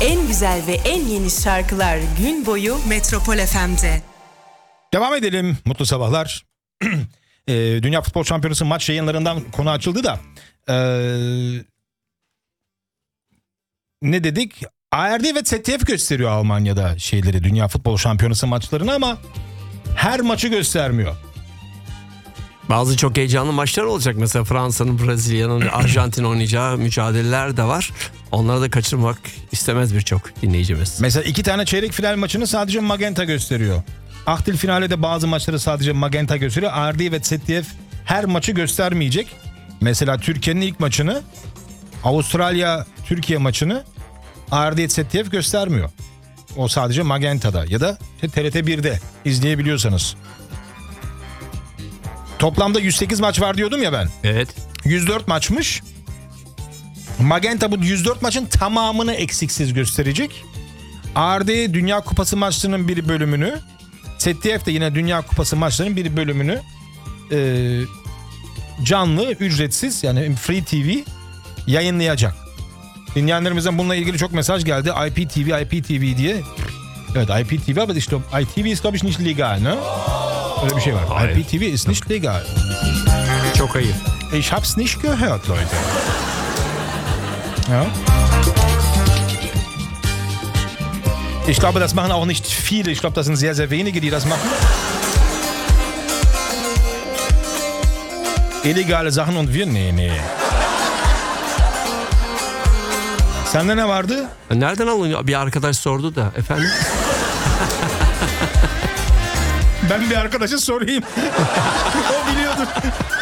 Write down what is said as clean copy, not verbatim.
En güzel ve en yeni şarkılar gün boyu Metropol FM'de. Devam edelim. Mutlu sabahlar. Dünya Futbol Şampiyonası maç yayınlarından konu açıldı da. Ne dedik? ARD ve ZDF gösteriyor Almanya'da şeyleri, Dünya Futbol Şampiyonası maçlarını ama her maçı göstermiyor. Bazı çok heyecanlı maçlar olacak. Mesela Fransa'nın, Brezilya'nın, Arjantin oynayacağı mücadeleler de var. Onları da kaçırmak istemez birçok dinleyicimiz. Mesela 2 tane çeyrek final maçını sadece Magenta gösteriyor. Achtel finale de bazı maçları sadece Magenta gösteriyor. ARD ve ZDF her maçı göstermeyecek. Mesela Türkiye'nin ilk maçını, Avustralya-Türkiye maçını ARD ZDF göstermiyor. O sadece Magenta'da ya da TRT 1'de izleyebiliyorsanız. Toplamda 108 maç var diyordum ya ben. Evet. 104 maçmış. Magenta bu 104 maçın tamamını eksiksiz gösterecek. ARD Dünya Kupası maçlarının bir bölümünü, ZDF de yine Dünya Kupası maçlarının bir bölümünü canlı, ücretsiz, yani Free TV yayınlayacak. Dinleyenlerimizden bununla ilgili çok mesaj geldi. IPTV diye. Evet, IPTV, aber ich glaube, ITV ist glaube ich nicht legal, ne? Öyle bir şey var. Hayır. IPTV ist nicht legal. Çok ayıp. Ich hab's nicht gehört, Leute. Ja. Ich glaube, das machen auch nicht viele. Ich glaube, das sind sehr, sehr wenige, die das machen. Illegale Sachen und wir, nee. Sende ne vardı? Nereden alınıyor? Bir arkadaş sordu da efendim. Ben bir arkadaşa sorayım.